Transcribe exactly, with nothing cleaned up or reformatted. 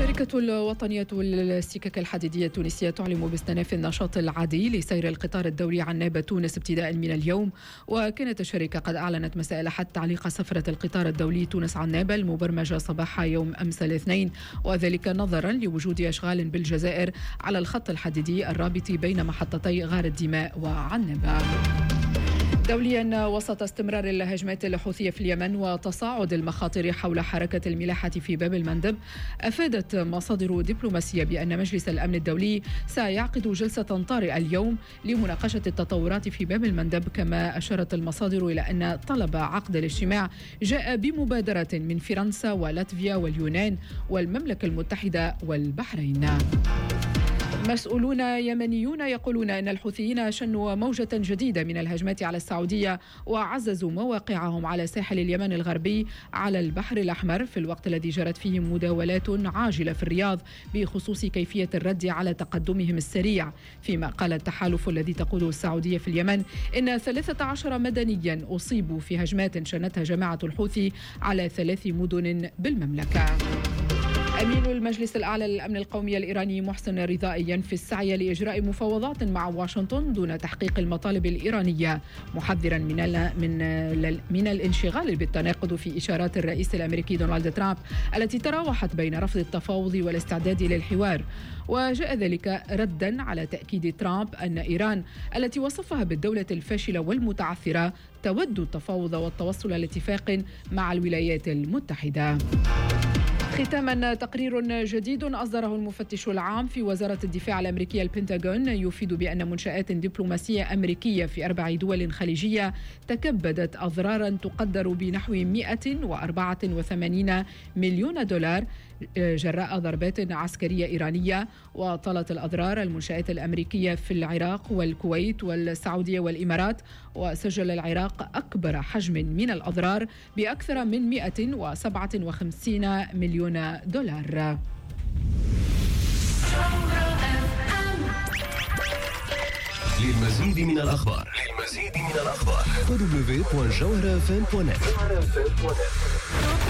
الشركة الوطنية للسكك الحديدية التونسية تعلن باستئناف النشاط العادي لسير القطار الدولي عنابة تونس ابتداء من اليوم. وكانت الشركة قد أعلنت مساء الأحد تعليق سفرة القطار الدولي تونس عنابة المبرمجة صباح يوم أمس الاثنين، وذلك نظرا لوجود أشغال بالجزائر على الخط الحديدي الرابط بين محطتي غار الدماء وعنابة. دوليا، وسط استمرار الهجمات الحوثية في اليمن وتصاعد المخاطر حول حركة الملاحة في باب المندب، أفادت مصادر دبلوماسية بأن مجلس الأمن الدولي سيعقد جلسة طارئة اليوم لمناقشة التطورات في باب المندب. كما أشارت المصادر إلى أن طلب عقد الاجتماع جاء بمبادرة من فرنسا ولاتفيا واليونان والمملكة المتحدة والبحرين. مسؤولون يمنيون يقولون أن الحوثيين شنوا موجة جديدة من الهجمات على السعودية وعززوا مواقعهم على ساحل اليمن الغربي على البحر الأحمر، في الوقت الذي جرت فيه مداولات عاجلة في الرياض بخصوص كيفية الرد على تقدمهم السريع. فيما قال التحالف الذي تقوده السعودية في اليمن إن ثلاثة عشر مدنيا أصيبوا في هجمات شنتها جماعة الحوثي على ثلاث مدن بالمملكة. أمين المجلس الأعلى للأمن القومي الإيراني محسن رضائي في السعي لإجراء مفاوضات مع واشنطن دون تحقيق المطالب الإيرانية، محذرا من من من الانشغال بالتناقض في إشارات الرئيس الأمريكي دونالد ترامب التي تراوحت بين رفض التفاوض والاستعداد للحوار. وجاء ذلك ردا على تأكيد ترامب أن إيران التي وصفها بالدولة الفاشلة والمتعثرة تود التفاوض والتوصل لاتفاق مع الولايات المتحدة. ختاما، تقرير جديد أصدره المفتش العام في وزارة الدفاع الأمريكية البنتاغون يفيد بأن منشآت دبلوماسية أمريكية في أربع دول خليجية تكبدت أضرارا تقدر بنحو مئة وأربعة وثمانين مليون دولار جراء ضربات عسكرية إيرانية. وطالت الأضرار المنشآت الأمريكية في العراق والكويت والسعودية والإمارات، وسجل العراق أكبر حجم من الأضرار بأكثر من مئة وسبعة وخمسين مليون دولار. للمزيد من الأخبار للمزيد من الأخبار دبليو دبليو دبليو دوت جوهرة إف إم دوت نت.